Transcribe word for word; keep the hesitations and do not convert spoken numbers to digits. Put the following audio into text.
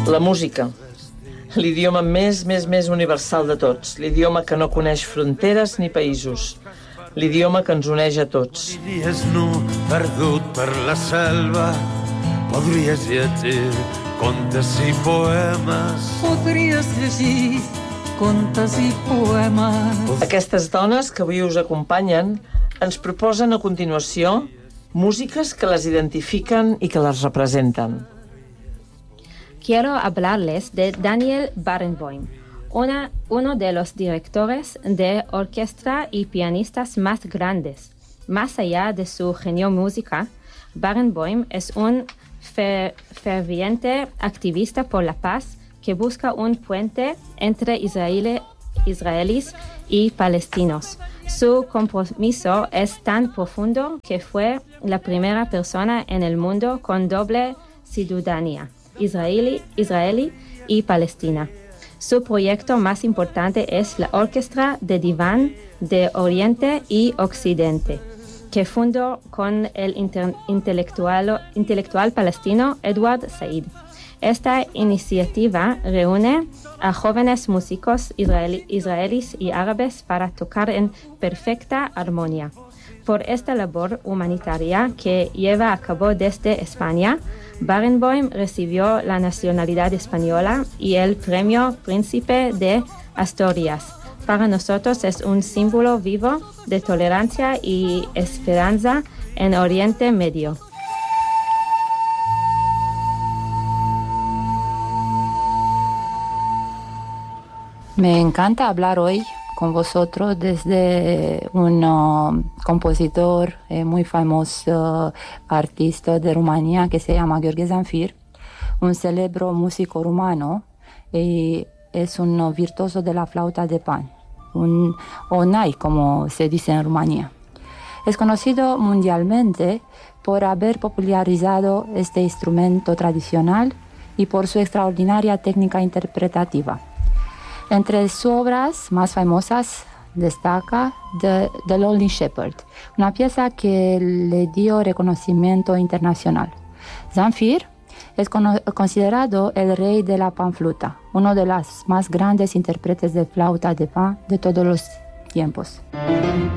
La música, l'idioma més, més, més universal de tots, l'idioma que no coneix fronteres ni països, l'idioma que ens uneix a tots. Aniries nu, perdut per la selva, podries llegir contes i poemes. Podries llegir contes i poemes. Aquestes dones que avui us acompanyen ens proposen a continuació músiques que les identifiquen i que les representen. Quiero hablarles de Daniel Barenboim, una, uno de los directores de orquesta y pianistas más grandes. Más allá de su genio música, Barenboim es un fer, ferviente activista por la paz que busca un puente entre israelí, israelíes y palestinos. Su compromiso es tan profundo que fue la primera persona en el mundo con doble ciudadanía, israelí, israelí y palestina. Su proyecto más importante es la Orquesta de Diván de Oriente y Occidente, que fundó con el inter- intelectual, intelectual palestino Edward Said. Esta iniciativa reúne a jóvenes músicos israelí, israelíes y árabes para tocar en perfecta armonía. Por esta labor humanitaria que lleva a cabo desde España, Barenboim recibió la nacionalidad española y el premio Príncipe de Asturias. Para nosotros es un símbolo vivo de tolerancia y esperanza en Oriente Medio. Me encanta hablar hoy con vosotros desde un uh, compositor eh, muy famoso, artista de Rumanía que se llama Gheorghe Zanfir, un célebre músico rumano y es un uh, virtuoso de la flauta de pan, un onay como se dice en Rumanía. Es conocido mundialmente por haber popularizado este instrumento tradicional y por su extraordinaria técnica interpretativa. Entre sus obras más famosas destaca The, The Lonely Shepherd, una pieza que le dio reconocimiento internacional. Zanfir es con, considerado el rey de la panfluta, uno de los más grandes intérpretes de flauta de pan de todos los tiempos.